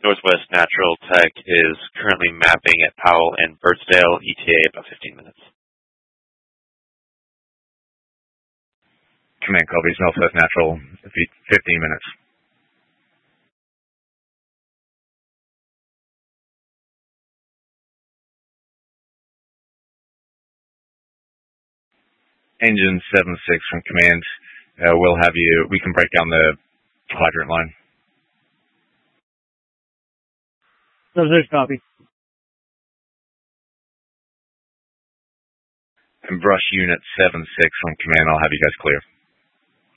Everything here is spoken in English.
Northwest Natural Tech is currently mapping at Powell and Birdsdale, ETA about 15 minutes. Command copies, Northwest Natural, 15 minutes. Engine 7-6 from command. We can break down the quadrant line. 7-6 copy. And brush unit 7-6 from command, I'll have you guys clear.